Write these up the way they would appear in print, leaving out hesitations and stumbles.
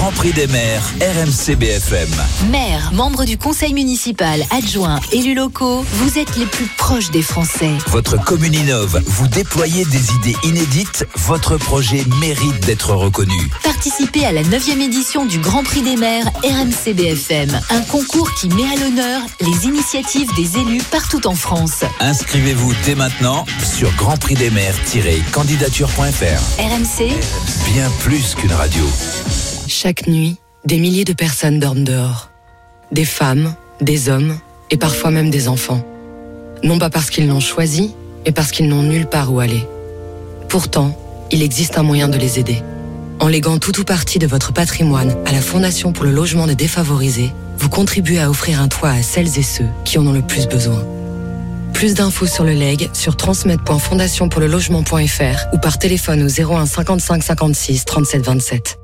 Grand Prix des maires, RMC BFM. Maires, membres du conseil municipal, adjoints, élus locaux, vous êtes les plus proches des Français. Votre commune innove, vous déployez des idées inédites, votre projet mérite d'être reconnu. Participez à la 9e édition du Grand Prix des maires RMC BFM, un concours qui met à l'honneur les initiatives des élus partout en France. Inscrivez-vous dès maintenant sur grandprixdesmaires-candidature.fr. RMC, Bien plus qu'une radio. Chaque nuit, des milliers de personnes dorment dehors. Des femmes, des hommes et parfois même des enfants. Non pas parce qu'ils l'ont choisi, mais parce qu'ils n'ont nulle part où aller. Pourtant, il existe un moyen de les aider. En léguant tout ou partie de votre patrimoine à la Fondation pour le logement des défavorisés, vous contribuez à offrir un toit à celles et ceux qui en ont le plus besoin. Plus d'infos sur le legs sur transmet.fondationpourlelogement.fr ou par téléphone au 01 55 56 37 27.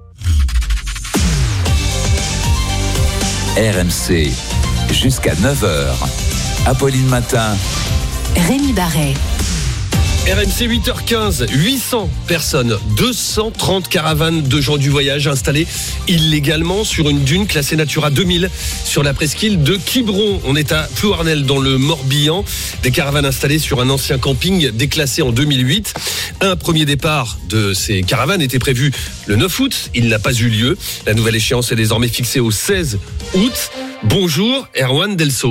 RMC, jusqu'à 9h. Apolline Matin. Rémi Barret. RMC 8h15, 800 personnes, 230 caravanes de gens du voyage installées illégalement sur une dune classée Natura 2000 sur la presqu'île de Quiberon. On est à Plouarnel dans le Morbihan. Des caravanes installées sur un ancien camping déclassé en 2008. Un premier départ de ces caravanes était prévu le 9 août. Il n'a pas eu lieu. La nouvelle échéance est désormais fixée au 16 août. Bonjour, Erwan Delso.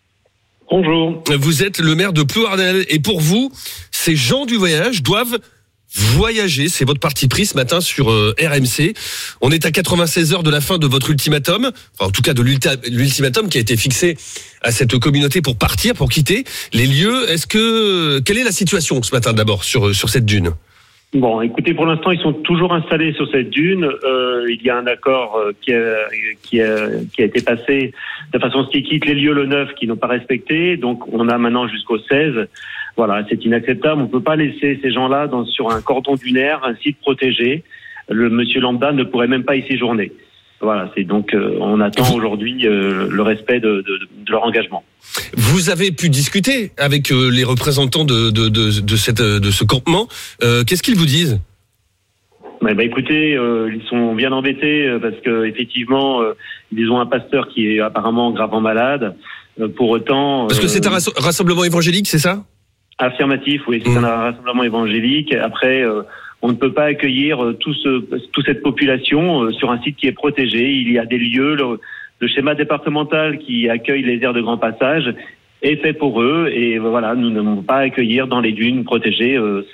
Bonjour. Vous êtes le maire de Plouarnel et pour vous, ces gens du voyage doivent voyager. C'est votre parti pris ce matin sur RMC. On est à 96 heures de la fin de votre ultimatum, enfin, en tout cas de l'ultimatum qui a été fixé à cette communauté pour partir, pour quitter les lieux. Quelle est la situation ce matin d'abord sur cette dune ? Bon, écoutez, pour l'instant, ils sont toujours installés sur cette dune. Il y a un accord qui a été passé de façon à ce qu'ils quittent les lieux le 9 qui n'ont pas respecté. Donc, on a maintenant jusqu'au 16. Voilà, c'est inacceptable. On ne peut pas laisser ces gens-là sur un cordon dunaire, un site protégé. Le monsieur lambda ne pourrait même pas y séjourner. Voilà, c'est donc on attend aujourd'hui le respect de leur engagement. Vous avez pu discuter avec les représentants de ce campement. Qu'est-ce qu'ils vous disent ? Écoutez, ils sont bien embêtés parce que effectivement, ils ont un pasteur qui est apparemment gravement malade. Pour autant, parce que c'est un rassemblement évangélique, c'est ça ? Affirmatif, oui, c'est un rassemblement évangélique. Après, on ne peut pas accueillir toute cette population sur un site qui est protégé. Il y a des lieux, le schéma départemental qui accueille les aires de grand passage est fait pour eux. Et voilà, nous ne pouvons pas accueillir dans les dunes protégées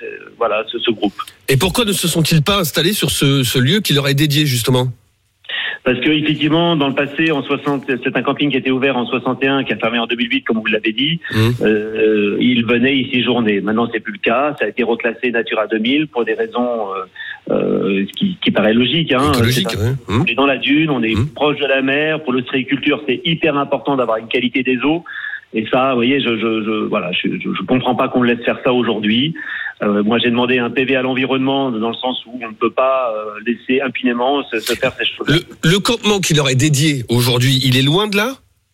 ce groupe. Et pourquoi ne se sont-ils pas installés sur ce lieu qui leur est dédié justement ? Parce que effectivement, dans le passé, c'est un camping qui était ouvert en 61, qui a fermé en 2008, comme vous l'avez dit. Ils venaient y séjourner. Maintenant, c'est plus le cas. Ça a été reclassé Natura 2000 pour des raisons qui paraît logique. Écologique, on est dans la dune, on est proche de la mer. Pour l'ostréiculture, c'est hyper important d'avoir une qualité des eaux. Et ça, vous voyez, je comprends pas qu'on laisse faire ça aujourd'hui. Moi, j'ai demandé un PV à l'environnement dans le sens où on ne peut pas laisser impunément se faire ces choses. Le campement qui leur est dédié aujourd'hui, il est loin de là ?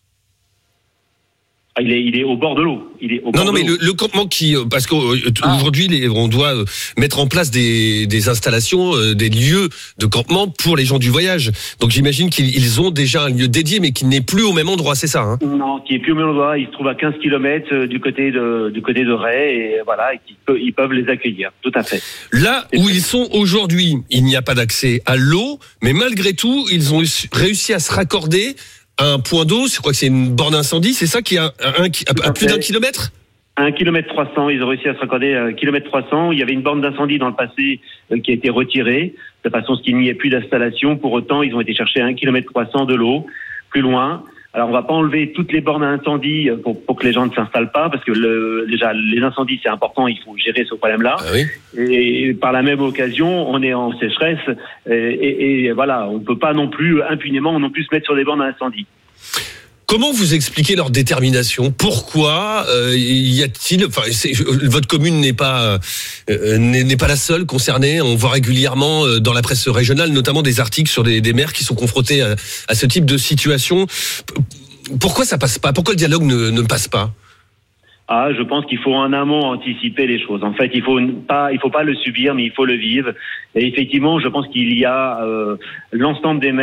Il est au bord de l'eau. Non, mais le campement parce qu'aujourd'hui, on doit mettre en place des installations, des lieux de campement pour les gens du voyage. Donc j'imagine qu'ils ont déjà un lieu dédié, mais qui n'est plus au même endroit, c'est ça, hein ? Non, qui est plus au même endroit. Il se trouve à 15 km du côté de Ray, et voilà, ils peuvent les accueillir. Tout à fait. Là où ils sont aujourd'hui, il n'y a pas d'accès à l'eau, mais malgré tout, ils ont réussi à se raccorder un point d'eau, je crois que c'est une borne incendie, c'est ça qui a à plus d'un kilomètre ? 1,3 km, ils ont réussi à se raccorder à 1,3 km. Il y avait une borne d'incendie dans le passé qui a été retirée, de façon à ce qu'il n'y ait plus d'installation. Pour autant, ils ont été chercher 1,3 km de l'eau, plus loin. Alors, on va pas enlever toutes les bornes à incendie pour que les gens ne s'installent pas, parce que déjà, les incendies, c'est important, il faut gérer ce problème-là. Ah oui. Et par la même occasion, on est en sécheresse, et voilà, on peut pas non plus, impunément, se mettre sur des bornes à incendie. Comment vous expliquez leur détermination ? Pourquoi y a-t-il votre commune n'est pas la seule concernée. On voit régulièrement dans la presse régionale notamment des articles sur des maires qui sont confrontés à ce type de situation. Pourquoi ça passe pas ? Pourquoi le dialogue ne passe pas ? Je pense qu'il faut en amont anticiper les choses. En fait, il faut pas le subir, mais il faut le vivre. Et effectivement, je pense qu'il y a l'ensemble des maires